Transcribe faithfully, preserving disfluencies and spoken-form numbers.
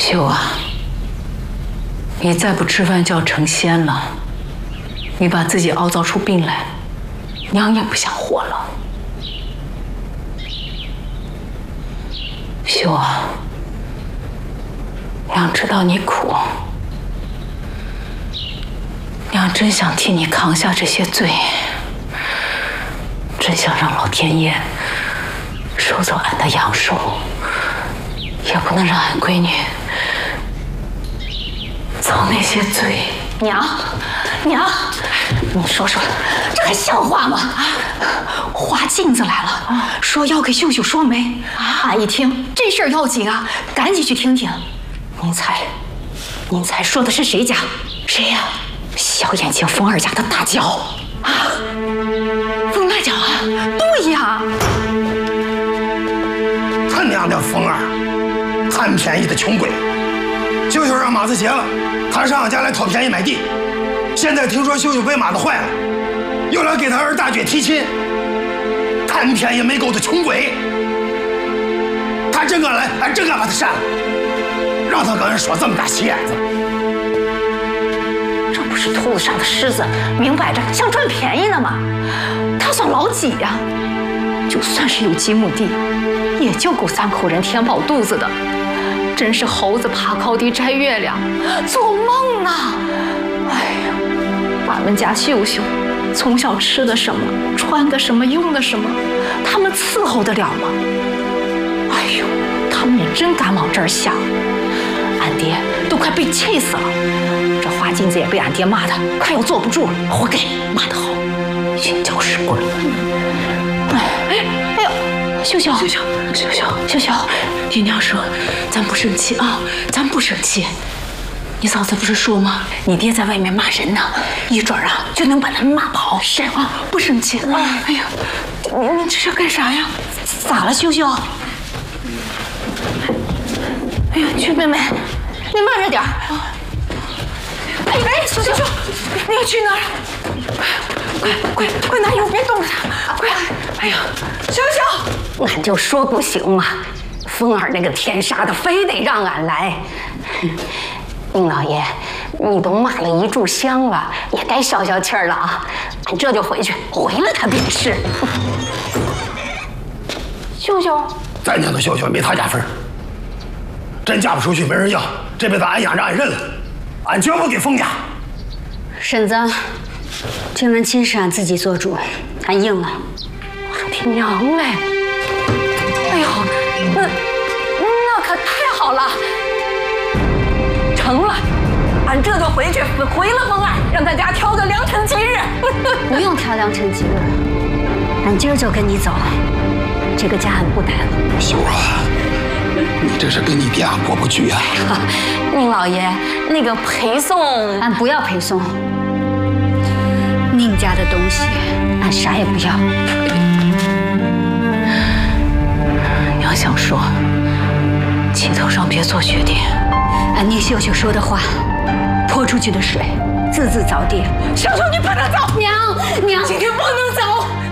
秀啊，你再不吃饭就要成仙了。你把自己熬造出病来，娘也不想活了。秀啊，娘知道你苦，娘真想替你扛下这些罪，真想让老天爷收走俺的阳寿，也不能让俺闺女遭那些罪。 娘，娘，你说说，这还像话吗？花镜子来了，说要给秀秀说媒。俺一听这事儿要紧啊，赶紧去听听。您猜，您猜说的是谁家？谁呀？小眼睛风儿家的大脚啊！风大脚啊！对呀。 他娘的风儿，贪便宜的穷鬼！秀秀让马子结了，他上俺家来讨便宜买地。现在听说秀秀被马子坏了，又来给他儿大姐提亲。贪便宜没够的穷鬼！他真敢来，俺真敢把他删了，让他跟人说这么大心眼子。 这不是兔子上的虱子，明摆着想赚便宜呢吗？他算老几呀？就算是有几亩地，也就够三口人填饱肚子的。真是猴子爬高低摘月亮，做梦呢！哎呀，俺们家秀秀从小吃的什么，穿的什么，用的什么，他们伺候得了吗？哎呦，他们也真敢往这儿想，俺爹都快被气死了。这花金子也被俺爹骂的快要坐不住了，活该，骂得好，寻搅屎棍。哎哎呦！秀秀， 秀秀，秀秀，秀秀，听娘说，咱不生气啊，咱不生气。你嫂子不是说吗？你爹在外面骂人呢，一准儿啊就能把他们骂跑。是啊，不生气。哎，哎呀，你你这是干啥呀？ 咋了，秀秀？哎呀，去妹妹，你慢着点儿。哎哎，秀秀，你要去哪儿？快快快拿油，别动着他！快！哎呀，秀秀， 俺就说不行嘛，风儿那个天杀的，非得让俺来。宁老爷，你都骂了一炷香了，也该消消气儿了啊！俺这就回去，回了他便是。 秀秀， 咱家的秀秀没他家份儿，真嫁不出去没人要，这辈子俺养着俺认了，俺绝不给封家。 婶子，这门亲事俺自己做主，俺应了。 我的娘嘞！哎呦，那那可太好了！成了，俺这就回去回了封儿，让大家挑个良辰吉日。 不用挑良辰吉日，俺今儿就跟你走，这个家俺不待了。 秀啊，你这是跟你爹过不去啊！ 宁老爷，那个陪送，俺不要陪送。宁家的东西，俺啥也不要。 娘想说，气头上别做决定。 俺宁秀秀说的话，泼出去的水，字字凿地。 秀秀，你不能走！ 娘娘， 今天不能走！